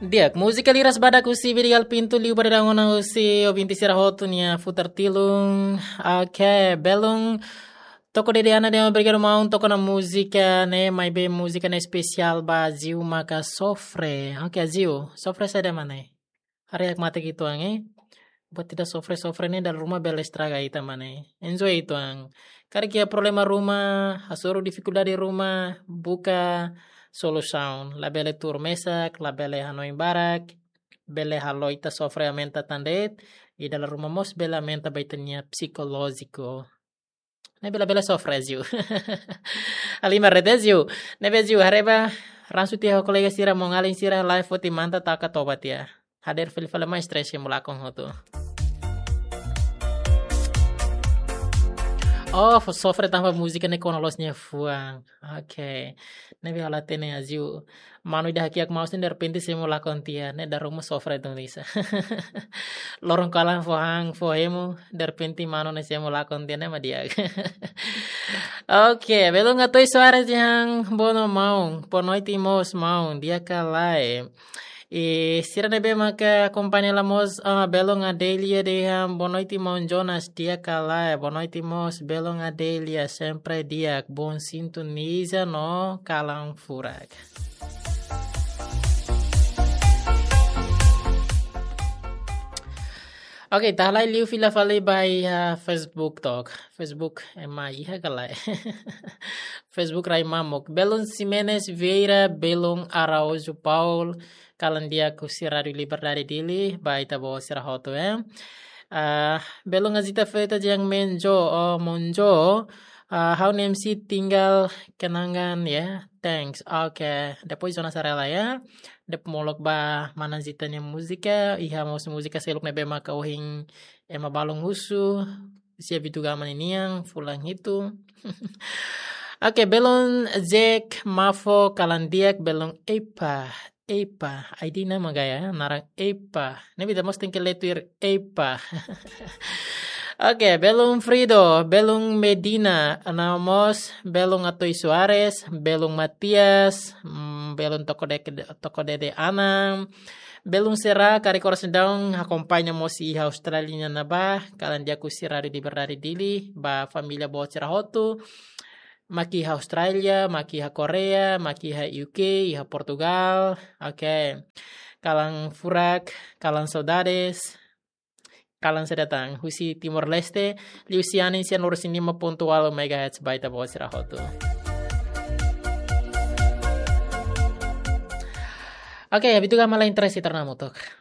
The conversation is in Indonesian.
Diak, musika liras badak usi birigal pintu liu pada dangona usi obinti sirahotu nia futar tilung. Oke, belung toko dede ana dia bergero mau toko na musika ne mai be musika ne spesial ba ziu maka sofre. Oke, ziu, sofre sada mana? Hari yak mate gitu ange. Buat tidak sofre ne dalam rumah bela estraga ita mana? Enjoy itu ang. Karena kia problema rumah, hasuru dificuldade rumah, buka solo sound. La bele tur mesak, la bele hanoi barak, bele haloita sofre amenta tandet, e dalam rumah mos bela amenta baitanya psikologiko. Ne bela sofre ziu. Alima rete ziu. Ne be ziu hareba ransu tia kolega sira mongaling sira live foti manta taka tobat ya. Hadir fil mais stress yang mulakong hotu. Oh, sofre tanpa musika ne konolosnya fuang. Oke. Nebe halate ne aziu. Manu dah kiak mau sen derpenti semu lakon tia. Ne dar rumah sofre tung lisa. Lorong kalah fohang fohemu derpenti manu ne semu lakon tia ne dia. Oke, belum ngatoi suara yang bono maung. Ponoi timos maung. Dia kalai. Sira nebe maka kompanya lamos belong adelia de bonoiti mon Jonas dia kala bonoiti mos belong adelia sempre dia bon sintoniza no kalang furak. Oke, tahlai liu fila fale by Facebook talk. Facebook emai kalai. Facebook rai mamok. Belong Jimenez Vieira, belong Araújo Paul. Kalan dia kusi Radio Liberdade dili, baita bawa sirah hoto belum ngazita feta jang monjo, how MC tinggal kenangan ya, thanks, oke, depois zona sarela ya, dep molok ba mana zitanya musika, iha mos musika seluk nebe maka ohing ema balong husu, siap itu gaman ini yang fulang itu. Oke, belum Jack Mafo kalandiak belum Epa, ID nama gaya, narang Epa. Ini kita mesti letuir Epa. Oke, belum Frido, belum Medina, Anamos, belum Atoy Suarez, belum Matias, belum toko dede Anang, belum Sera, karikor sedang akompanya mosi Australia na ba, kalian dia kusirari di berdari dili, ba familia bawa cerahotu. Maki ha Australia, maki ha Korea, maki ha UK, ha Portugal. Oke. Kalang furak, kalang saudades, kalang sedatang. Husi Timor Leste, liusianin sian urusin 5.8 MHz baita bawa sirahotu. Oke, habitu ka malah interesi ternamutok.